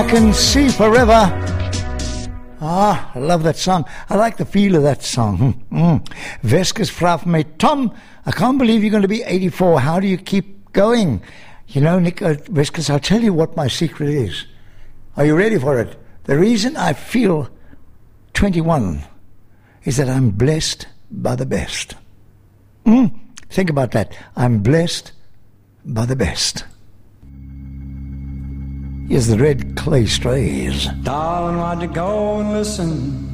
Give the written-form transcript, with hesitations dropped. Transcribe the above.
I can see forever. Ah, I love that song. I like the feel of that song. Weskus vra vir my, Tom, I can't believe you're going to be 84. How do you keep going? You know, Nick, Weskus, I'll tell you what my secret is. Are you ready for it? The reason I feel 21 is that I'm blessed by the best. Think about that. I'm blessed by the best. Here's the Red Clay Strays. Darling, why'd you go and listen